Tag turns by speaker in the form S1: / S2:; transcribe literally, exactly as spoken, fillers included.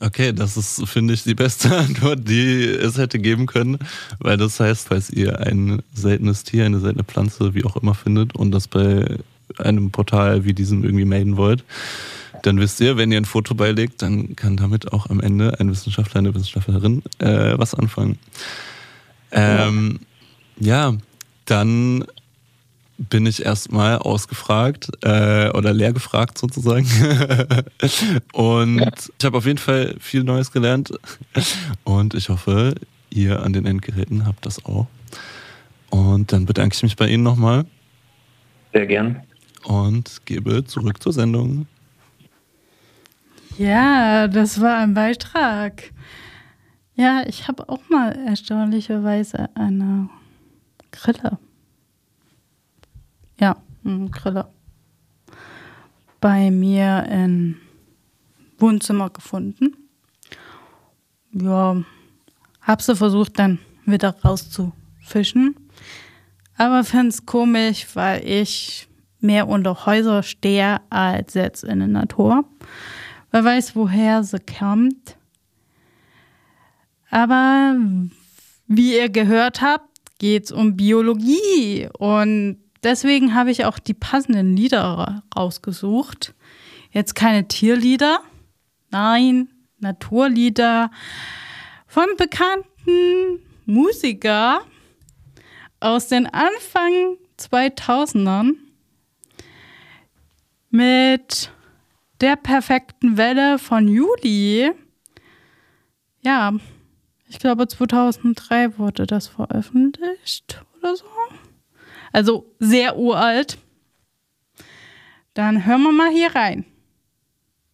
S1: Okay, das ist, finde ich, die beste Antwort, die es hätte geben können, weil das heißt, falls ihr ein seltenes Tier, eine seltene Pflanze, wie auch immer findet und das bei einem Portal wie diesem irgendwie melden wollt, dann wisst ihr, wenn ihr ein Foto beilegt, dann kann damit auch am Ende ein Wissenschaftler, eine Wissenschaftlerin äh, was anfangen. Ähm, ja, dann bin ich erstmal ausgefragt äh, oder leer gefragt sozusagen. Und ja. Ich habe auf jeden Fall viel Neues gelernt und ich hoffe, ihr an den Endgeräten habt das auch. Und dann bedanke ich mich bei Ihnen nochmal.
S2: Sehr gern.
S1: Und gebe zurück zur Sendung.
S3: Ja, das war ein Beitrag. Ja, ich habe auch mal erstaunlicherweise eine Grille. Ja, eine Grille. Bei mir im Wohnzimmer gefunden. Ja, habe sie versucht dann wieder rauszufischen. Aber finde es komisch, weil ich mehr unter Häuser stehe als jetzt in der Natur. Wer weiß, woher sie kommt. Aber wie ihr gehört habt, geht es um Biologie. Und deswegen habe ich auch die passenden Lieder rausgesucht. Jetzt keine Tierlieder, nein, Naturlieder von bekannten Musikern aus den Anfang zweitausendern mit der perfekten Welle von Juli. Ja, ich glaube zweitausenddrei wurde das veröffentlicht oder so. Also sehr uralt. Dann hören wir mal hier rein.